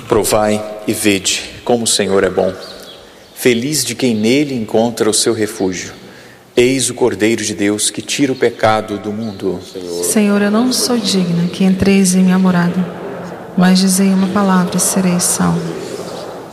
Provai e vede como o Senhor é bom. Feliz de quem nele encontra o seu refúgio. Eis o Cordeiro de Deus que tira o pecado do mundo. Senhor, eu não sou digna que entreis em minha morada, mas dizei uma palavra e serei salvo.